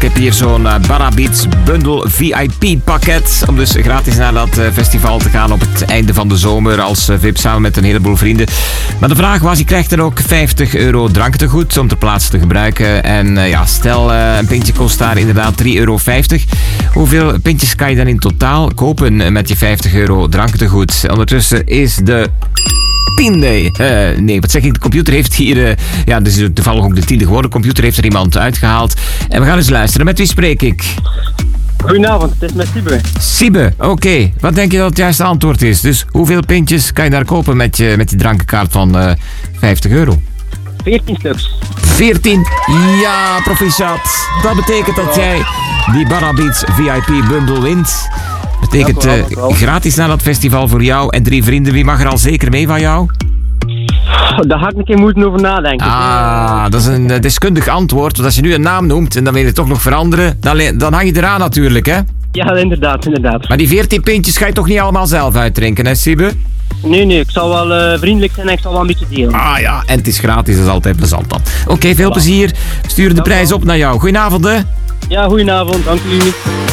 heb hier zo'n Barabeats Bundle VIP pakket. Om dus gratis naar dat festival te gaan op het einde van de zomer als VIP samen met een heleboel vrienden. Maar de vraag was, je krijgt er ook €50 dranktegoed om ter plaatse te gebruiken. En stel een pintje kost daar inderdaad €3,50. Hoeveel pintjes kan je dan in totaal kopen met je €50 dranktegoed? Ondertussen is de 10e. Nee, wat zeg ik? De computer heeft hier... dus is toevallig ook de 10e geworden. De computer heeft er iemand uitgehaald. En we gaan eens luisteren. Met wie spreek ik? Goedenavond, het is met Siebe. Siebe, oké. Wat denk je dat het juiste antwoord is? Dus hoeveel pintjes kan je daar kopen met je drankenkaart van €50? 14 stuks. 14? Ja, proficiat. Dat betekent dat jij die Barabeats VIP bundle wint. Betekent gratis naar dat festival voor jou en 3 vrienden. Wie mag er al zeker mee van jou? Daar ga ik een keer moeten over nadenken. Dat is een deskundig antwoord. Want als je nu een naam noemt en dan wil je het toch nog veranderen, dan hang je eraan natuurlijk, hè? Ja, inderdaad. Maar die 14 pintjes ga je toch niet allemaal zelf uitdrinken, hè, Siebe? Nee, ik zal wel vriendelijk zijn en ik zal wel een beetje delen. En het is gratis, dat is altijd plezant dan. Oké, veel plezier. We sturen de prijs op naar jou. Goedenavond, hè? Ja, goedenavond. Dank u.